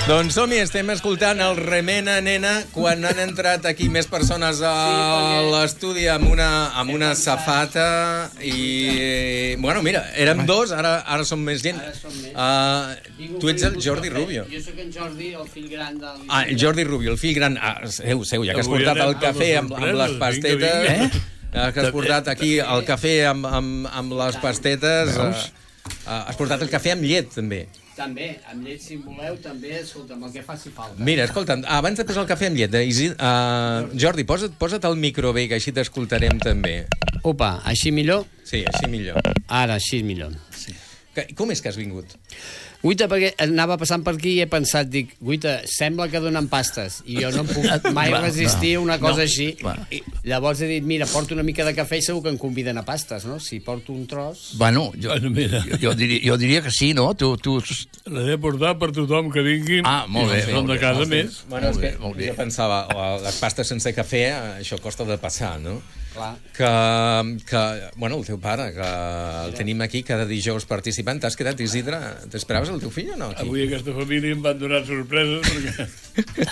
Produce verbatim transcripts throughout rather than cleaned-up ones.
Doncs som-hi, estem escoltant el Remena Nena quan han entrat aquí més persones a l'estudi amb una, amb una safata i... Bueno, mira, érem dos, ara, ara som més gent. Uh, tu ets el Jordi Rubio. Jo soc en Jordi, el fill gran del... Ah, el Jordi Rubio, el fill gran. Ah, seu, seu, ja que has portat el cafè amb, amb les pastetes... Eh? Ja que has portat aquí el cafè amb, amb, amb les pastetes... Uh, uh, has portat el cafè amb llet, també. També, amb llet, si voleu, també, escolta'm, el que faci falta. Mira, escolta'm, abans de posar el cafè amb llet, uh, Jordi, posa't, posa't el micro bé, que així t'escoltarem també. Opa, així millor? Sí, així millor. Ara, així millor. Sí. Que, com és que has vingut? Guita, perquè anava passant per aquí i he pensat, dic, Guita, sembla que donen pastes, i jo no em puc mai resistir a una cosa no, així. I llavors he dit, mira, porto una mica de cafè i segur que em conviden a pastes, no? Si porto un tros... Bueno, jo, bueno, mira. jo, jo, diria, jo diria que sí, no? Tu, tu... L'he de portar per tothom que vingui. Ah, molt bé. Són de casa més. Bueno, és que jo pensava, les pastes sense cafè, això costa de passar, no? Clar. Que, que, bueno, el teu pare, que el tenim aquí cada dijous participant. T'has quedat, Isidre? T'esperaves el teu fill o no? Aquí? Avui aquesta família em van donar sorpreses perquè...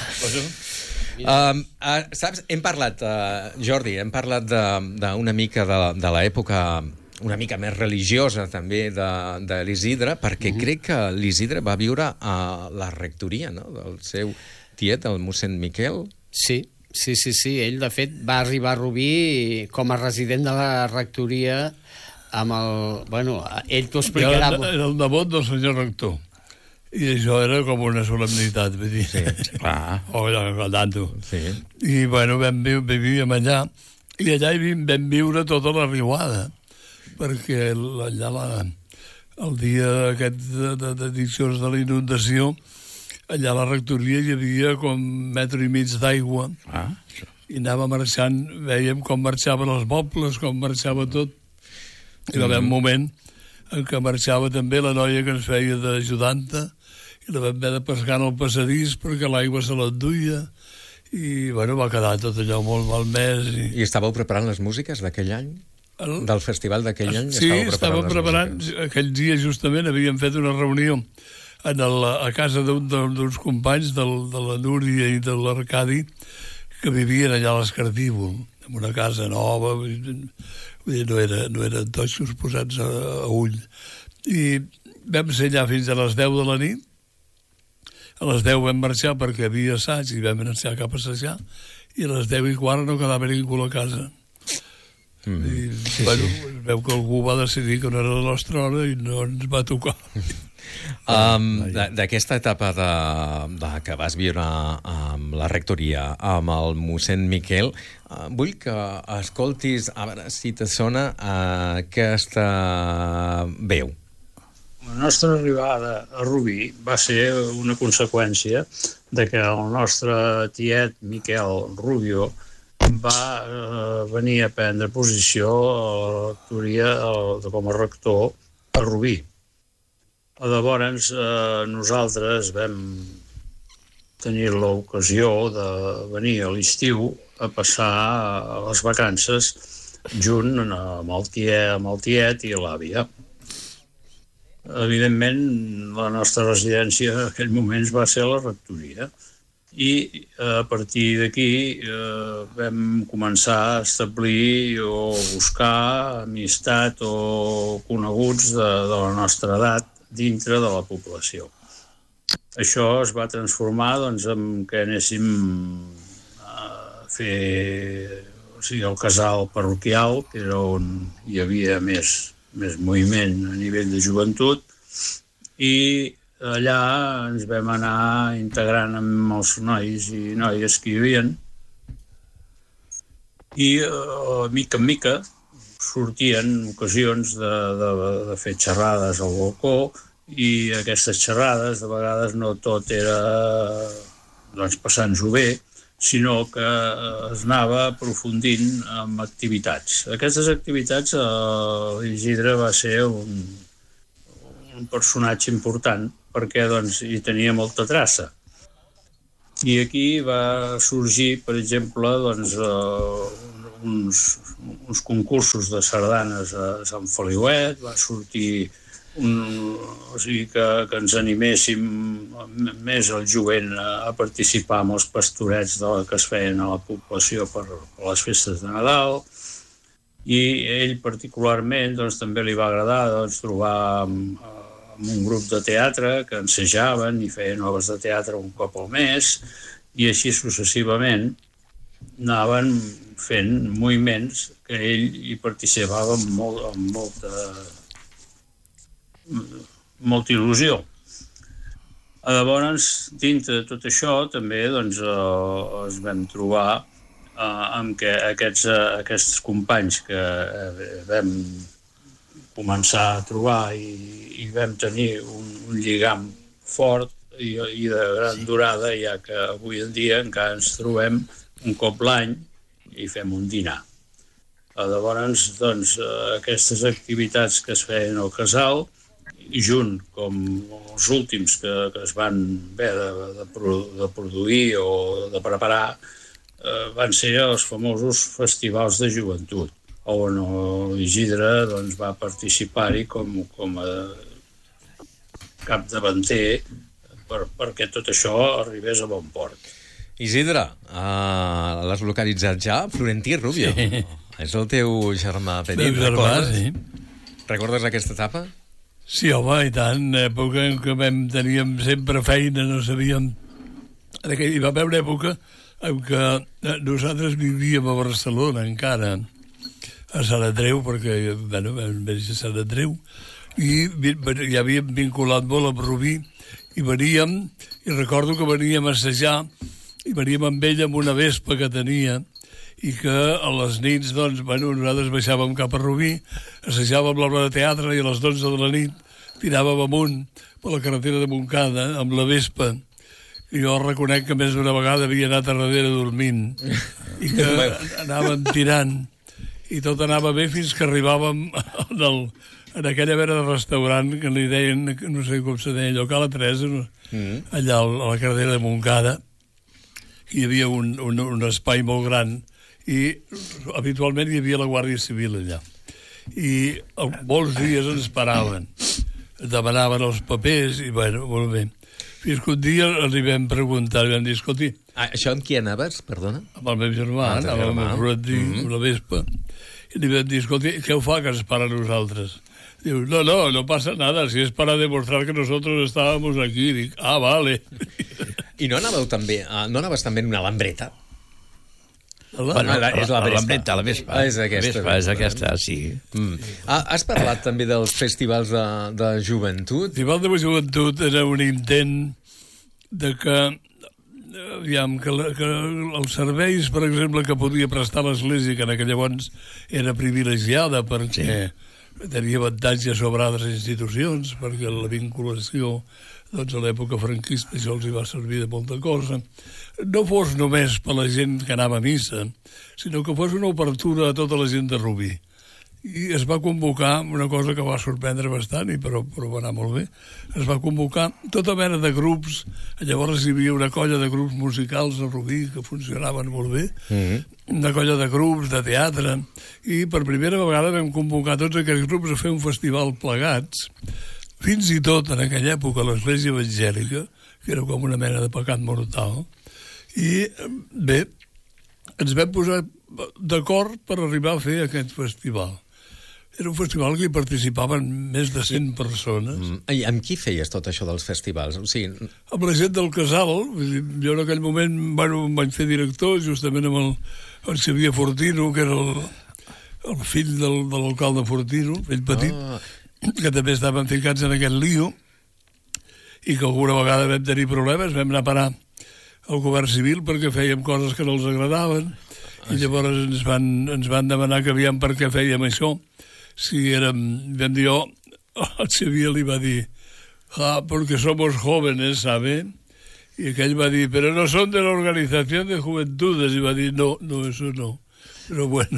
um, uh, saps, hem parlat, uh, Jordi, hem parlat d'una mica de, de l'època una mica més religiosa també de, de l'Isidre, perquè uh-huh. crec que l'Isidre va viure a la rectoria, no?, del seu tiet, el mossèn Miquel. Sí. Sí, sí, sí. Ell, de fet, va arribar a Rubí com a resident de la rectoria amb el... Bueno, ell t'ho explicarà... Era, era el nebot del senyor rector. I això era com una solemnitat, vull dir. Sí, clar. O allà, tanto. Sí. I, bueno, vam viure, vivíem allà, i allà hi vam viure tota la riuada, perquè allà la, el dia aquest d'addiccions de, de, de la inundació, allà a la rectoria hi havia com un metre i mig d'aigua ah, i anava marxant, veiem com marxaven els mobles, com marxava tot. I va haver un moment en què marxava també la noia que ens feia d'ajudanta i la vam haver de pescar en el passadís perquè l'aigua se l'enduia i, bueno, va quedar tot allò molt malmès. I, I estàveu preparant les músiques d'aquell any? El... Del festival d'aquell any? Sí, estàvem preparant. Aquell dia, justament, havíem fet una reunió en el, a casa d'un d'uns companys del, de la Núria i de l'Arcadi que vivien allà a l'Escardívol, en una casa nova, vull dir, no, era, no eren totxos posats a, a ull. I vam ser allà fins a les deu de la nit, a les deu vam marxar perquè havia assaig i vam marxar cap a assajar, i a les deu i quart no quedava ningú a casa. Mm. I, sí, bueno, sí. Veu que algú va decidir que no era la nostra hora i no ens va tocar. Um, D'aquesta etapa de, de que vas viure amb la rectoria, amb el mossèn Miquel, uh, vull que escoltis, a veure si te sona uh, aquesta veu. La nostra arribada a Rubí va ser una conseqüència de que el nostre tiet Miquel Rubio va eh, venir a prendre posició a la rectoria eh, com a rector a Rubí. Llavors, eh, nosaltres vam tenir l'ocasió de venir a l'estiu a passar les vacances junt amb el tiet, amb el tiet i l'àvia. Evidentment, la nostra residència en aquells moments va ser a la rectoria i a partir d'aquí eh, vam començar a establir o buscar amistat o coneguts de, de la nostra edat dintre de la població. Això es va transformar doncs, en que anéssim a fer o sigui, el casal parroquial, que era on hi havia més, més moviment a nivell de joventut, i allà ens vam anar integrant amb els nois i noies que hi havia. I uh, mica en mica sortien ocasions de, de, de fer xerrades al balcó i aquestes xerrades de vegades no tot era doncs, passant-ho bé, sinó que es anava aprofundint en activitats. Aquestes activitats eh, l'Isidre va ser un, un personatge important perquè doncs, hi tenia molta traça. I aquí va sorgir, per exemple, doncs, eh, uns, uns concursos de sardanes a Sant Feliuet, va sortir un, o sigui que, que ens animéssim més el jovent a, a participar en els pastorets de la, que es feien a la població per, per les festes de Nadal, i ell particularment doncs, també li va agradar doncs, trobar amb, amb un grup de teatre que ensejaven i feien obres de teatre un cop al mes, i així successivament anaven fent moviments que ell hi participava amb, molt, amb molta, molta il·lusió. Llavors, dintre de tot això, també doncs, eh, es vam trobar eh, amb que aquests, eh, aquests companys que eh, vam començar a trobar i, i vam tenir un, un lligam fort i, i de gran sí. durada, ja que avui en dia encara ens trobem un cop l'any i fem un dinar. Llavors, doncs, aquestes activitats que es feien al casal, junt com els últims que, que es van haver de, de, de produir o de preparar, eh, van ser els famosos festivals de joventut, on l'Isidre doncs, va participar-hi com, com a capdavanter per, perquè tot això arribés a bon port. Isidre, uh, l'has localitzat ja? Florentí Rubio. Sí. És el teu germà petit. El germà, sí. Recordes aquesta etapa? Sí, home, i tant. Època en què vam, teníem sempre feina, no sabíem... Hi va haver una època en què nosaltres vivíem a Barcelona encara, a Sant Andreu, perquè, bueno, vam venir a Sant Andreu, i ja havíem vinculat molt amb Rubí, i veníem, i recordo que veníem a assajar, i veníem amb ell amb una vespa que tenia, i que a les nits, doncs, bueno, nosaltres baixàvem cap a Rubí, assajàvem l'obra de teatre i a les dotze de la nit tiràvem amunt per la carretera de Montcada amb la vespa, i jo reconec que més d'una vegada havia anat a darrere dormint, i que anàvem tirant, i tot anava bé fins que arribàvem en el... en aquella mena de restaurant que li deien, no sé com se deia allò, Cala Teresa, mm. allà a la carretera de Montcada, hi havia un, un, un espai molt gran i habitualment hi havia la Guàrdia Civil allà. I molts dies ens paraven, demanaven els papers i, bueno, molt bé. Fins que un dia li vam preguntar, li vam dir, escolti... Ah, això amb qui anaves, perdona? Amb el meu germà, ah, amb el Florentí, mm-hmm. amb la Vespa. I li vam dir, escolti, què ho fa que ens para a nosaltres? Diu, no, no, no pasa nada, si es para demostrar que nosotros estábamos aquí. Dic, ah, vale. I no anàveu també, no anaves també en una lambreta? La, bueno, la, és la, la lambreta, la vespa. Ah, és aquesta. Vespa, és aquesta, sí. Mm. Ah, has parlat també dels festivals de, de joventut? El festival de joventut era un intent de que, aviam, que, la, que els serveis, per exemple, que podia prestar l'Església, que en aquell llavors era privilegiada perquè... Sí. Tenia avantatges sobre altres institucions, perquè la vinculació doncs, a l'època franquista això els hi va servir de molta cosa. No fos només per la gent que anava a missa, sinó que fos una obertura a tota la gent de Rubí. I es va convocar una cosa que va sorprendre bastant, i però, però va anar molt bé. Es va convocar tota mena de grups. Llavors hi havia una colla de grups musicals a Rubí que funcionaven molt bé, mm-hmm. una colla de grups de teatre, i per primera vegada vam convocar tots aquests grups a fer un festival plegats, fins i tot en aquella època l'Església Evangèlica, que era com una mena de pecat mortal, i bé, ens vam posar d'acord per arribar a fer aquest festival. Era un festival que hi participaven més de cent persones. Mm. I amb qui feies tot això dels festivals? O sigui... Amb la gent del casal. Jo en aquell moment, bueno, em vaig fer director justament amb el, el Xavier Fortino, que era el, el fill del, de l'alcalde Fortino, fill petit, ah. que també estaven ficats en aquest lío, i que alguna vegada vam tenir problemes, vam anar a parar al govern civil perquè fèiem coses que no els agradaven, ah, i llavors sí. ens, van, ens van demanar que aviam per què fèiem això. Si érem, vam dir, oh, el Xavier li va dir, ah, porque somos jóvenes, ¿sabe? Y aquell va dir, pero no son de la Organización de Juventudes, i va dir, no, no, eso no, però bueno.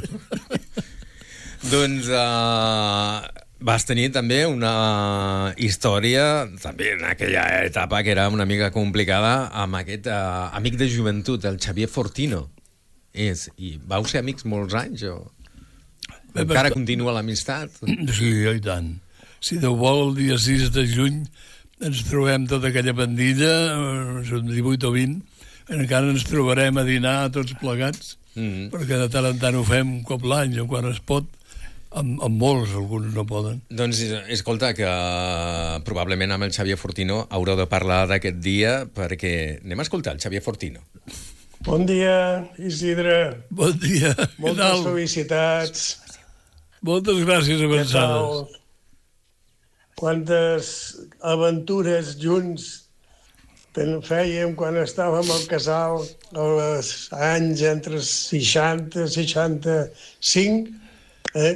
Doncs uh, vas tenir també una història, també en aquella etapa que era una mica complicada, amb aquest uh, amic de joventut, el Xavier Fortino. És, i vau ser amics molts anys, o...? Encara continua l'amistat? Sí, i tant. si Déu vol, el dia sis de juny ens trobem tota aquella bandilla, són divuit o vint, encara ens trobarem a dinar tots plegats, mm-hmm. perquè de tant en tant ho fem un cop l'any o quan es pot, amb, amb molts, alguns no poden. Doncs escolta, que uh, probablement amb el Xavier Fortino haureu de parlar d'aquest dia, perquè anem a escoltar el Xavier Fortino. Bon dia, Isidre. Bon dia. Moltes felicitats. Moltes gràcies avançades. Quantes aventures junts fèiem quan estàvem al casal als anys entre seixanta i seixanta-cinc. Eh?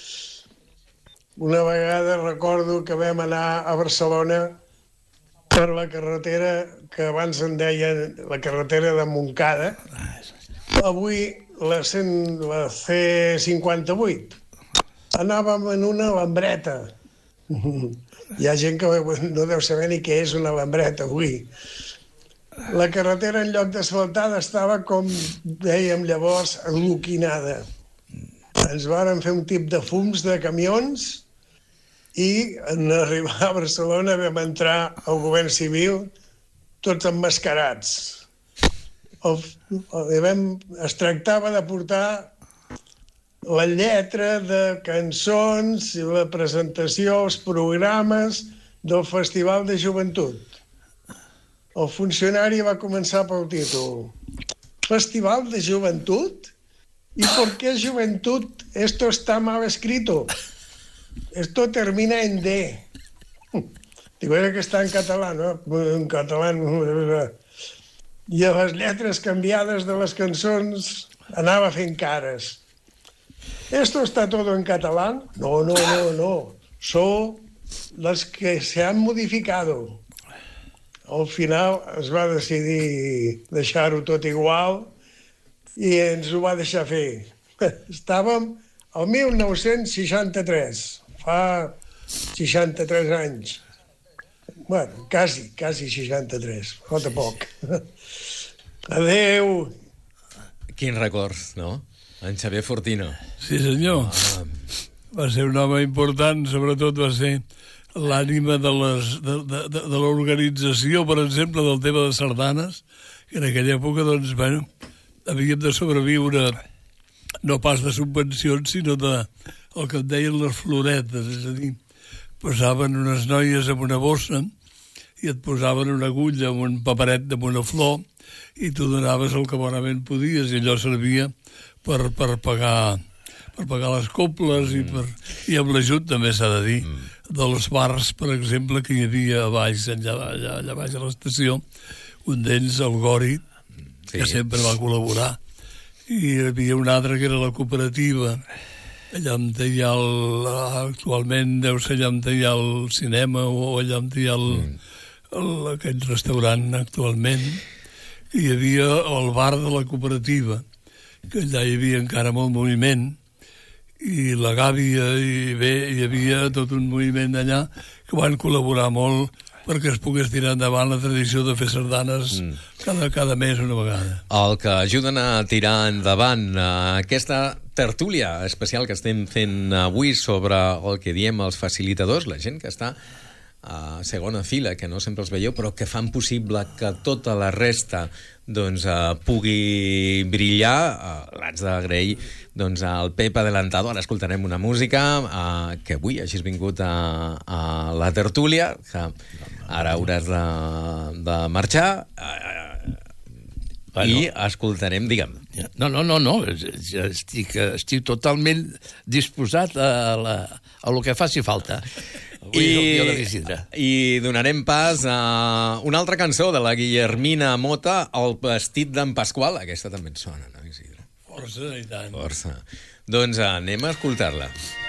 Una vegada recordo que vam anar a Barcelona per la carretera que abans en deien la carretera de Montcada, avui la, cent, la C cinquanta-vuit. Anàvem en una lambreta. Hi ha gent que no deu saber ni què és una lambreta avui. La carretera, en lloc d'asfaltada, estava, com dèiem llavors, enloquinada. Ens varen fer un tip de fums de camions i en arribar a Barcelona vam entrar al govern civil tots emmascarats. El, el, vam, es tractava de portar la lletra de cançons i la presentació, els programes del Festival de Joventut. El funcionari va començar pel títol. ¿Festival de Joventut? ¿Y por qué Juventud? Esto está mal escrito. Esto termina en D. Digo, era que està en català, no? En català. I a les lletres canviades de les cançons anava fent cares. ¿Esto está todo en catalán? No, no, no, no. Son las que se han modificado. Al final es va decidir deixar-ho tot igual i ens ho va deixar fer. Estàvem al mil nou-cents seixanta-tres, fa seixanta-tres anys. Bueno, quasi, quasi seixanta-tres, falta poc. Adéu. Quin record, no? En Xavier Fortino. Sí, senyor. Ah. Va ser un home important, sobretot va ser l'ànima de, les, de, de, de, de l'organització, per exemple, del tema de sardanes, que en aquella època, doncs, bueno, havíem de sobreviure no pas de subvencions, sinó de el que en deien les floretes, és a dir, posaven unes noies amb una bossa i et posaven una agulla amb un paperet amb una flor i tu donaves el que bonament podies i allò servia per, per pagar per pagar les coples mm. i, per, i amb l'ajut també s'ha de dir mm. dels bars, per exemple, que hi havia a baix, allà, allà, allà baix a l'estació, un d'ells, el Gori, sí. que sempre va col·laborar, i hi havia un altre que era la cooperativa, allà on hi ha el, actualment deu ser allà on hi ha el cinema o allà on hi ha el, mm. el, aquest restaurant actualment, i hi havia el bar de la cooperativa, que allà hi havia encara molt moviment, i la gàbia, i bé, hi havia tot un moviment allà que van col·laborar molt perquè es pogués tirar endavant la tradició de fer sardanes mm. cada, cada mes una vegada. El que ajuden a tirar endavant uh, aquesta tertúlia especial que estem fent avui sobre el que diem els facilitadors, la gent que està a segona fila, que no sempre els veieu, però que fan possible que tota la resta doncs, uh, pugui brillar. Uh, L'haig d'agrair doncs, al Pep Adelantado. Ara escoltarem una música uh, que avui hagis vingut a, a la tertúlia, que ara hauràs de, de marxar, uh, bueno. I escoltarem, digue'm. No, no, no, no. Estic, estic totalment disposat a, la, a lo que faci falta. I, I donarem pas a una altra cançó de la Guillermina Mota, El vestit d'en Pasqual. Aquesta també et sona, no, Isidre? Força, i tant. Força. Doncs anem a escoltar-la.